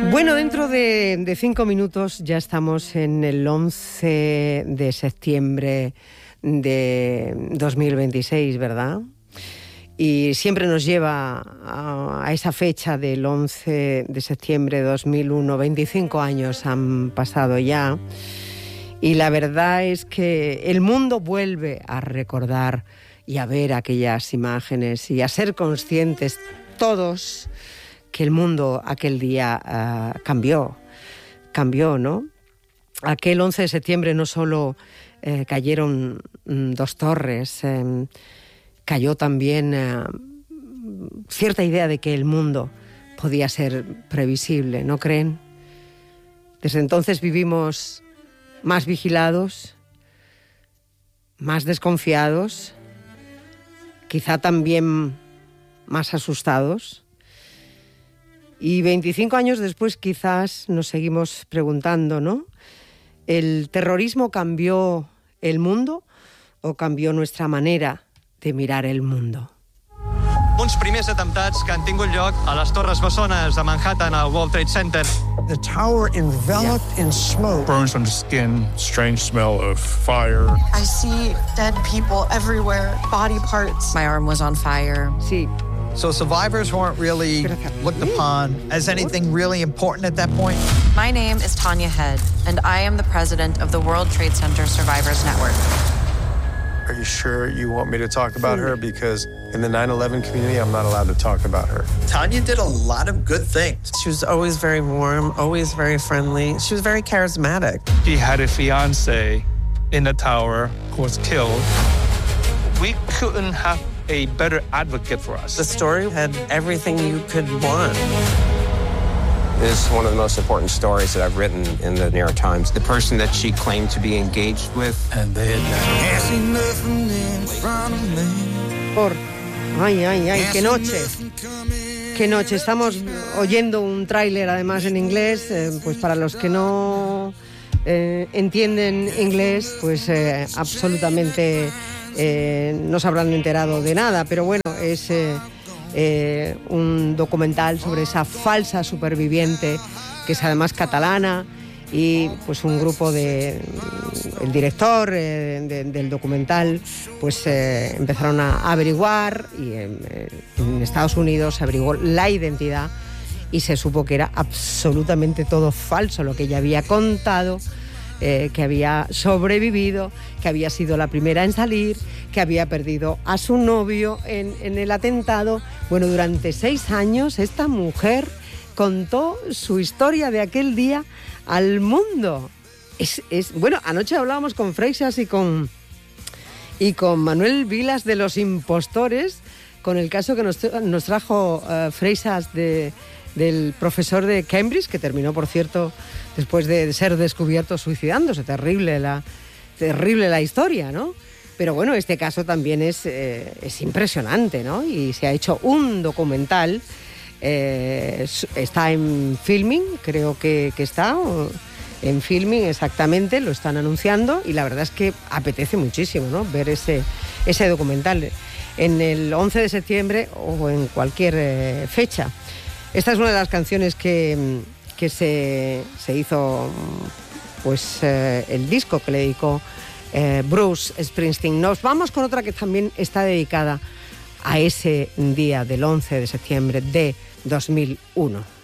Bueno, dentro de 5 minutos ya estamos en el 11 de septiembre de 2026, ¿verdad? Y siempre nos lleva a esa fecha del 11 de septiembre de 2001. 25 años han pasado ya. Y la verdad es que el mundo vuelve a recordar y a ver aquellas imágenes y a ser conscientes todos que el mundo aquel día cambió, ¿no? Aquel 11 de septiembre no solo cayeron 2 torres, cayó también cierta idea de que el mundo podía ser previsible, ¿no creen? Desde entonces vivimos más vigilados, más desconfiados, quizá también más asustados. Y 25 años después quizás nos seguimos preguntando, ¿no? ¿El terrorismo cambió el mundo o cambió nuestra manera de mirar el mundo? Uns primers atemptats que han tingut lloc a les Torres Bessones de Manhattan al World Trade Center. The tower enveloped in smoke. Burns on the skin, strange smell of fire. I see dead people everywhere, body parts. My arm was on fire. Sí. So survivors weren't really looked upon as anything really important at that point? My name is Tanya Head, and I am the president of the World Trade Center Survivors Network. Are you sure you want me to talk about her? Because in the 9/11 community, I'm not allowed to talk about her. Tanya did a lot of good things. She was always very warm, always very friendly. She was very charismatic. He had a fiance in the tower who was killed. We couldn't have a better advocate for us. The story had everything you could want. This is one of the most important stories that I've written in the New York Times. The person that she claimed to be engaged with. And they had Ay, qué noche. Qué noche. Estamos oyendo un tráiler además en inglés, pues para los que no entienden inglés, pues absolutamente no se habrán enterado de nada, pero bueno, es un documental sobre esa falsa superviviente que es además catalana, y pues un grupo el director del documental pues empezaron a averiguar, y en Estados Unidos se averiguó la identidad y se supo que era absolutamente todo falso lo que ella había contado, que había sobrevivido, que había sido la primera en salir, que había perdido a su novio en el atentado. Bueno, durante 6 años esta mujer contó su historia de aquel día al mundo. Bueno, anoche hablábamos con Freixas y con Manuel Vilas de los impostores, con el caso que nos trajo Freixas del profesor de Cambridge, que terminó, por cierto, después de ser descubierto suicidándose. Terrible la historia, ¿no? Pero bueno, este caso también es impresionante, ¿no? Y se ha hecho un documental, está en Filming, creo que está en Filming, exactamente, lo están anunciando, y la verdad es que apetece muchísimo, ¿no? Ver ese documental en el 11 de septiembre o en cualquier fecha. Esta es una de las canciones que se hizo, pues el disco que le dedicó Bruce Springsteen. Nos vamos con otra que también está dedicada a ese día del 11 de septiembre de 2001.